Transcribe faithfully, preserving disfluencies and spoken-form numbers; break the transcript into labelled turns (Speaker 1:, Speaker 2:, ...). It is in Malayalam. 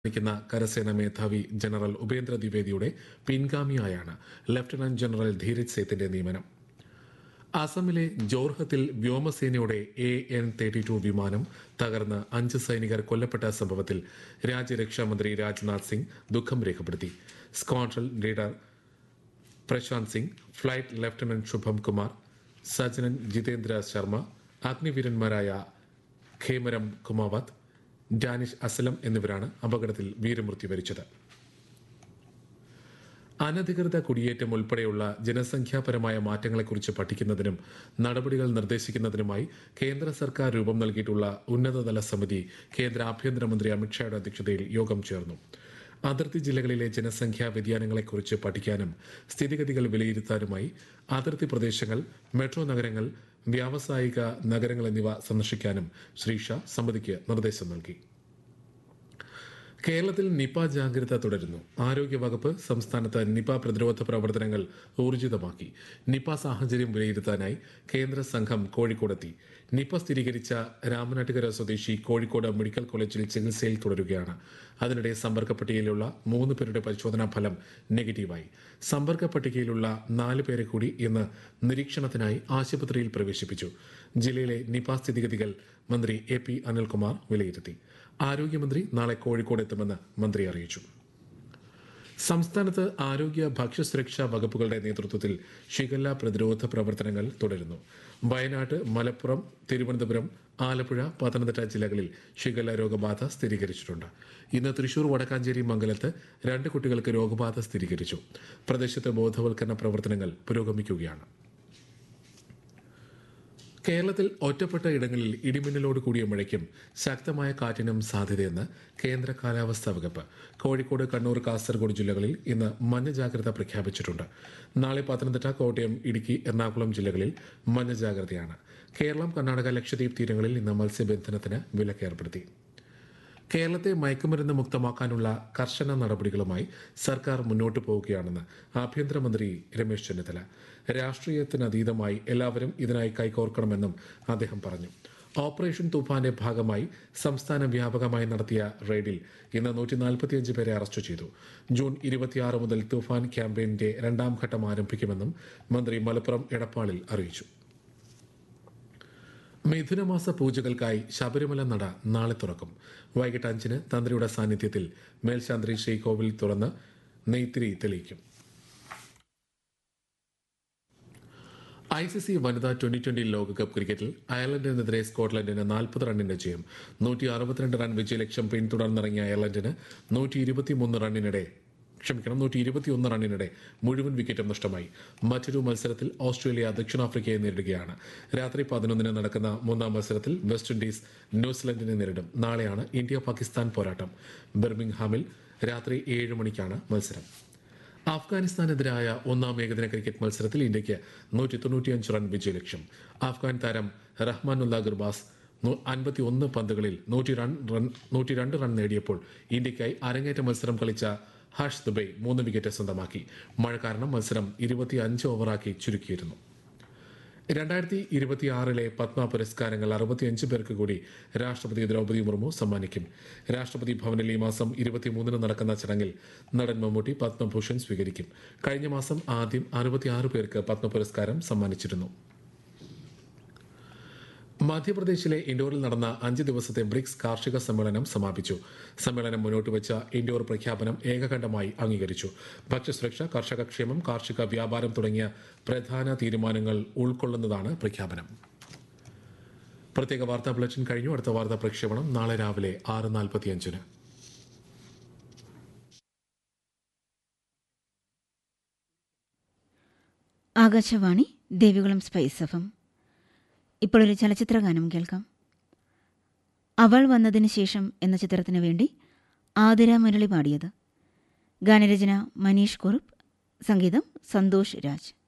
Speaker 1: ിക്കുന്ന കരസേനാ മേധാവി general Upendra ദ്വിവേദിയുടെ പിൻഗാമിയായാണ് lieutenant general Dheeraj സേത്തിന്റെ നിയമനം. അസമിലെ ജോർഹത്തിൽ വ്യോമസേനയുടെ എ എൻ തേർട്ടി ടു വിമാനം തകർന്ന് അഞ്ച് സൈനികർ കൊല്ലപ്പെട്ട സംഭവത്തിൽ രാജ്യരക്ഷാമന്ത്രി രാജ്നാഥ് സിംഗ് ദുഃഖം രേഖപ്പെടുത്തി. Squadron leader Prashant Singh, flight lieutenant ശുഭം കുമാർ, സജ്നൻ ജിതേന്ദ്ര ശർമ്മ, അഗ്നിവീരന്മാരായ ഖേമരം കുമാവത്ത്, ഡാനിഷ് അസലം എന്നിവരാണ് അപകടത്തിൽ വീരമൃത്യു വരിച്ചത്. അനധികൃത കുടിയേറ്റം ഉൾപ്പെടെയുള്ള ജനസംഖ്യാപരമായ മാറ്റങ്ങളെക്കുറിച്ച് പഠിക്കുന്നതിനും നടപടികൾ നിർദ്ദേശിക്കുന്നതിനുമായി കേന്ദ്ര സർക്കാർ രൂപം നൽകിയിട്ടുള്ള ഉന്നതതല സമിതി കേന്ദ്ര ആഭ്യന്തരമന്ത്രി അമിത്ഷായുടെ അധ്യക്ഷതയിൽ യോഗം ചേർന്നു. അതിർത്തി ജില്ലകളിലെ ജനസംഖ്യാ വ്യതിയാനങ്ങളെക്കുറിച്ച് പഠിക്കാനും സ്ഥിതിഗതികൾ വിലയിരുത്താനുമായി അതിർത്തി പ്രദേശങ്ങൾ, മെട്രോ നഗരങ്ങൾ, വ്യാവസായിക നഗരങ്ങൾ എന്നിവ സന്ദർശിക്കാനും ശ്രീ ഷാ സമിതിക്ക് നിർദ്ദേശം നൽകി. കേരളത്തിൽ നിപ ജാഗ്രത തുടരുന്നു. ആരോഗ്യവകുപ്പ് സംസ്ഥാനത്ത് നിപ പ്രതിരോധ പ്രവർത്തനങ്ങൾ ഊർജിതമാക്കി. നിപ സാഹചര്യം വിലയിരുത്താനായി കേന്ദ്ര സംഘം കോഴിക്കോടെത്തി. നിപ സ്ഥിരീകരിച്ച രാമനാട്ടുകര സ്വദേശി കോഴിക്കോട് മെഡിക്കൽ കോളേജിൽ ചികിത്സയിൽ തുടരുകയാണ്. അതിനിടെ സമ്പർക്ക പട്ടികയിലുള്ള മൂന്ന് പേരുടെ പരിശോധനാ ഫലം നെഗറ്റീവായി. സമ്പർക്ക പട്ടികയിലുള്ള നാല് പേരെ കൂടി ഇന്ന് നിരീക്ഷണത്തിനായി ആശുപത്രിയിൽ പ്രവേശിപ്പിച്ചു. ജില്ലയിലെ നിപ സ്ഥിതിഗതികൾ മന്ത്രി എ പി അനിൽകുമാർ വിലയിരുത്തി. ആരോഗ്യമന്ത്രി നാളെ കോഴിക്കോട് എത്തുമെന്ന് മന്ത്രി അറിയിച്ചു. സംസ്ഥാനത്ത് ആരോഗ്യ ഭക്ഷ്യസുരക്ഷാ വകുപ്പുകളുടെ നേതൃത്വത്തിൽ ഷിഗല്ല പ്രതിരോധ പ്രവർത്തനങ്ങൾ തുടരുന്നു. വയനാട്, മലപ്പുറം, തിരുവനന്തപുരം, ആലപ്പുഴ, പത്തനംതിട്ട ജില്ലകളിൽ ഷിഗല്ല രോഗബാധ സ്ഥിരീകരിച്ചിട്ടുണ്ട്. ഇന്ന് തൃശൂർ വടക്കാഞ്ചേരി മംഗലത്ത് രണ്ട് കുട്ടികൾക്ക് രോഗബാധ സ്ഥിരീകരിച്ചു. പ്രദേശത്ത് ബോധവൽക്കരണ പ്രവർത്തനങ്ങൾ പുരോഗമിക്കുകയാണ്. കേരളത്തിൽ ഒറ്റപ്പെട്ട ഇടങ്ങളിൽ ഇടിമിന്നലോട് കൂടിയ മഴയ്ക്കും ശക്തമായ കാറ്റിനും സാധ്യതയെന്ന് കേന്ദ്ര കാലാവസ്ഥാ വകുപ്പ്. കോഴിക്കോട്, കണ്ണൂർ, കാസർഗോഡ് ജില്ലകളിൽ ഇന്ന് മഞ്ഞ ജാഗ്രത പ്രഖ്യാപിച്ചിട്ടുണ്ട്. നാളെ പത്തനംതിട്ട, കോട്ടയം, ഇടുക്കി, എറണാകുളം ജില്ലകളിൽ മഞ്ഞ ജാഗ്രതയാണ്. കേരളം, കർണാടക, ലക്ഷദ്വീപ് തീരങ്ങളിൽ ഇന്ന് മത്സ്യബന്ധനത്തിന് വിലക്ക് ഏർപ്പെടുത്തി. കേരളത്തെ മയക്കുമരുന്ന് മുക്തമാക്കാനുള്ള കർശന നടപടികളുമായി സർക്കാർ മുന്നോട്ടു പോവുകയാണെന്ന് ആഭ്യന്തരമന്ത്രി രമേശ് ചെന്നിത്തല. രാഷ്ട്രീയത്തിനതീതമായി എല്ലാവരും ഇതിനായി കൈകോർക്കണമെന്നും അദ്ദേഹം പറഞ്ഞു. ഓപ്പറേഷൻ തൂഫാന്റെ ഭാഗമായി സംസ്ഥാന വ്യാപകമായി നടത്തിയ റെയ്ഡിൽ ഇന്ന് നൂറ്റി നാൽപ്പത്തിയഞ്ച് പേരെ അറസ്റ്റ് ചെയ്തു. ജൂൺ ഇരുപത്തിയാറ് മുതൽ തൂഫാൻ ക്യാമ്പയിന്റെ രണ്ടാം ഘട്ടം ആരംഭിക്കുമെന്നും മന്ത്രി മലപ്പുറം എടപ്പാളിൽ അറിയിച്ചു. മിഥുനമാസ പൂജകൾക്കായി ശബരിമല നട നാളെ തുറക്കും. വൈകിട്ട് അഞ്ചിന് തന്ത്രിയുടെ സാന്നിധ്യത്തിൽ മേൽശാന്തി ശ്രീകോവിൽ തുറന്ന് നെയ്ത്തിരി തെളിയിക്കും. ഐ സി സി വനിതാ ട്വന്റി ട്വന്റി ലോകകപ്പ് ക്രിക്കറ്റിൽ അയർലൻഡിനെതിരെ സ്കോട്ട്ലൻഡിന് നാൽപ്പത് റണ്ണിന്റെ ജയം. നൂറ്റി അറുപത്തിരണ്ട് റൺ വിജയലക്ഷ്യം പിന്തുടർന്നിറങ്ങിയ അയർലൻഡിന് നൂറ്റി ഇരുപത്തിമൂന്ന് റണ്ണിനിടെ ക്ഷമിക്കണം നൂറ്റി ഇരുപത്തിയൊന്ന് റണ്ണിനിടെ മുഴുവൻ വിക്കറ്റും നഷ്ടമായി. മറ്റൊരു മത്സരത്തിൽ ഓസ്ട്രേലിയ ദക്ഷിണാഫ്രിക്കയെ നേരിടുകയാണ്. രാത്രി പതിനൊന്നിന് നടക്കുന്ന മൂന്നാം മത്സരത്തിൽ വെസ്റ്റ് ഇൻഡീസ് ന്യൂസിലൻഡിനെ നേരിടും. നാളെയാണ് ഇന്ത്യ പാകിസ്ഥാൻ പോരാട്ടം. ബർമിംഗ്ഹാമിൽ രാത്രി ഏഴ് മണിക്കാണ് മത്സരം. അഫ്ഗാനിസ്ഥാനെതിരായ ഒന്നാം ഏകദിന ക്രിക്കറ്റ് മത്സരത്തിൽ ഇന്ത്യയ്ക്ക് നൂറ്റി തൊണ്ണൂറ്റിയഞ്ച് റൺ വിജയലക്ഷ്യം. അഫ്ഗാൻ താരം റഹ്മാനുല്ല ഗുർബാസ് അൻപത്തി ഒന്ന് പന്തുകളിൽ നൂറ്റി റൺ നൂറ്റി രണ്ട് റൺ നേടിയപ്പോൾ ഇന്ത്യയ്ക്കായി അരങ്ങേറ്റ മത്സരം കളിച്ച ഹർഷ് ദുബൈ മൂന്ന് വിക്കറ്റ് സ്വന്തമാക്കി. മഴ കാരണം മത്സരം ഇരുപത്തിയഞ്ച് ഓവറാക്കി ചുരുക്കിയിരുന്നു. രണ്ടായിരത്തി ഇരുപത്തിയാറിലെ പത്മ പുരസ്കാരങ്ങൾ അറുപത്തിയഞ്ച് പേർക്ക് കൂടി രാഷ്ട്രപതി ദ്രൗപദി മുർമു സമ്മാനിക്കും. രാഷ്ട്രപതി ഭവനിൽ ഈ മാസം ഇരുപത്തിമൂന്നിന് നടക്കുന്ന ചടങ്ങിൽ നടൻ മമ്മൂട്ടി പത്മഭൂഷൺ സ്വീകരിക്കും. കഴിഞ്ഞ മാസം ആദ്യം അറുപത്തിയാറ് പേർക്ക് പത്മ പുരസ്കാരം സമ്മാനിച്ചിരുന്നു. മധ്യപ്രദേശിലെ ഇൻഡോറിൽ നടന്ന അഞ്ച് ദിവസത്തെ ബ്രിക്സ് കാർഷിക സമ്മേളനം സമാപിച്ചു. സമ്മേളനം മുന്നോട്ട് വെച്ച ഇൻഡോർ പ്രഖ്യാപനം ഏകകണ്ഠമായി അംഗീകരിച്ചു. ഭക്ഷ്യസുരക്ഷ, കർഷകക്ഷേമം, കാർഷിക വ്യാപാരം തുടങ്ങിയ പ്രധാന തീരുമാനങ്ങൾ ഉൾക്കൊള്ളുന്നതാണ് പ്രഖ്യാപനം. പ്രത്യേക വാർത്താ ബുള്ളറ്റിൻ കഴിഞ്ഞു. അടുത്ത വാർത്താ പ്രക്ഷേപണം നാളെ രാവിലെ ആറ് നാൽപ്പത്തിയഞ്ചിന്.
Speaker 2: Akashvani Devikulam spice F M. ഇപ്പോൾ ഒരു ചലച്ചിത്ര ഗാനം കേൾക്കാം. അവൾ വന്നതിന് ശേഷം എന്ന ചിത്രത്തിനു വേണ്ടി ആതിര മുരളി പാടിയത്. ഗാനരചന മനീഷ് കുറുപ്പ്, സംഗീതം സന്തോഷ് രാജ്.